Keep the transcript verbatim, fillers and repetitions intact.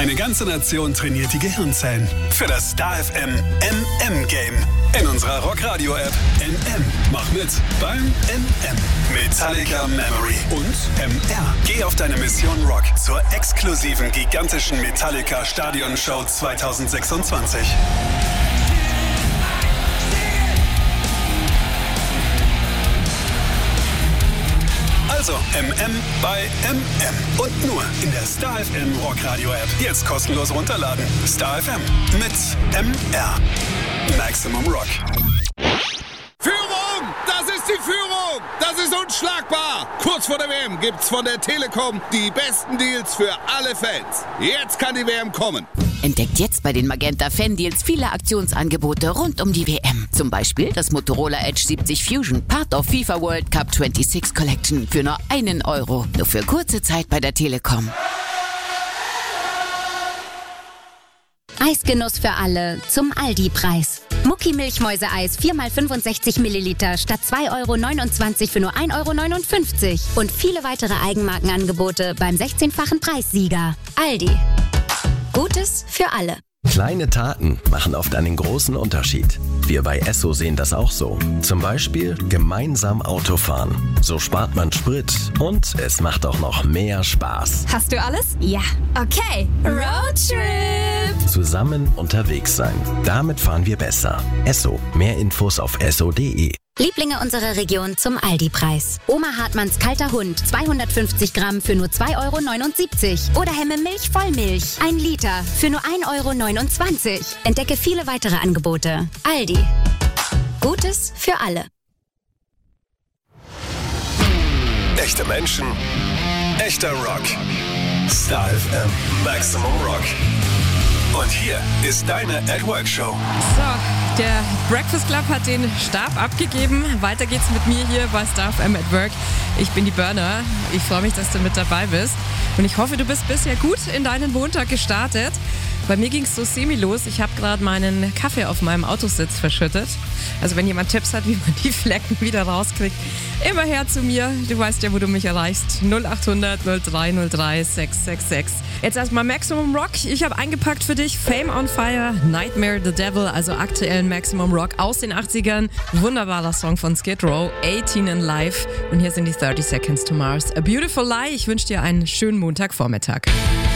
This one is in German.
Eine ganze Nation trainiert die Gehirnzellen für das Star F M M M-Game. In unserer Rockradio-App M M. Mach mit beim M M. Metallica Memory und M R. Geh auf deine Mission Rock zur exklusiven gigantischen Metallica Stadionshow zwanzig sechsundzwanzig. Also M M bei M M. Und nur in der Star F M Rockradio App. Jetzt kostenlos runterladen. Star F M mit M R. Maximum Rock. Führung! Das ist die Führung! Das ist unschlagbar! Kurz vor der W M gibt's von der Telekom die besten Deals für alle Fans. Jetzt kann die W M kommen. Entdeckt jetzt bei den Magenta Fan Deals viele Aktionsangebote rund um die W M. Zum Beispiel das Motorola Edge siebzig Fusion, Part of FIFA World Cup sechsundzwanzig Collection für nur einen Euro. Nur für kurze Zeit bei der Telekom. Eisgenuss für alle zum Aldi-Preis. Mucki Milchmäuse-Eis vier mal fünfundsechzig Milliliter statt zwei Euro neunundzwanzig für nur ein Euro neunundfünfzig. Und viele weitere Eigenmarkenangebote beim sechzehnfachen Preissieger. Aldi. Gutes für alle. Kleine Taten machen oft einen großen Unterschied. Wir bei Esso sehen das auch so. Zum Beispiel gemeinsam Autofahren. So spart man Sprit und es macht auch noch mehr Spaß. Hast du alles? Ja. Okay. Roadtrip. Zusammen unterwegs sein. Damit fahren wir besser. Esso. Mehr Infos auf esso punkt de. Lieblinge unserer Region zum Aldi-Preis. Oma Hartmanns kalter Hund, zweihundertfünfzig Gramm für nur zwei Euro neunundsiebzig. Oder Hemme Milch Vollmilch, ein Liter für nur ein Euro neunundzwanzig. Entdecke viele weitere Angebote. Aldi. Gutes für alle. Echte Menschen, echter Rock. Star F M Maximum Rock. Und hier ist deine At Work Show. So, der Breakfast Club hat den Stab abgegeben. Weiter geht's mit mir hier bei Star F M at Work. Ich bin die Burner. Ich freue mich, dass du mit dabei bist. Und ich hoffe, du bist bisher gut in deinen Montag gestartet. Bei mir ging es so semi los. Ich habe gerade meinen Kaffee auf meinem Autositz verschüttet. Also wenn jemand Tipps hat, wie man die Flecken wieder rauskriegt, immer her zu mir. Du weißt ja, wo du mich erreichst. null acht hundert null drei null drei sechs sechs sechs. Jetzt erstmal Maximum Rock. Ich habe eingepackt für dich Fame on Fire, Nightmare the Devil, also aktuellen Maximum Rock aus den achtzigern. Wunderbarer Song von Skid Row, achtzehn in Live. Und hier sind die thirty Seconds to Mars. A Beautiful Lie. Ich wünsche dir einen schönen Montagvormittag.